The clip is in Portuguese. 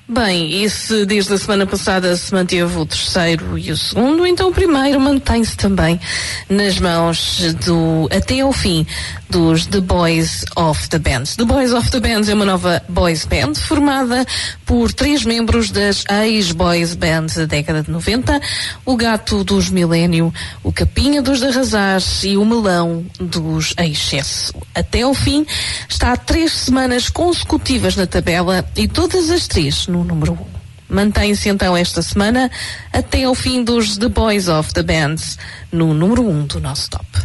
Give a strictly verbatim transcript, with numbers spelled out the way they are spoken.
Bem, e se desde a semana passada se manteve o terceiro e o segundo, então o primeiro mantém-se também nas mãos do, até ao fim, dos The Boys of the Band. The Boys of the Band é uma nova boys band formada por três membros das ex-boys band da década de noventa, o Gato dos Milénio, o Capinha dos de Arrasar e o Melão dos Excesso. Até ao fim, está há três semanas consecutivas na tabela e todas as três no número um. Mantém-se então esta semana até ao fim dos The Boys of the Band no número um do nosso top.